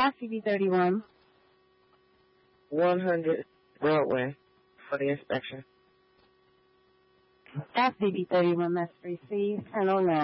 SCP-31. 100 Broadway for the inspection. SCP-31 must receive. Hello now.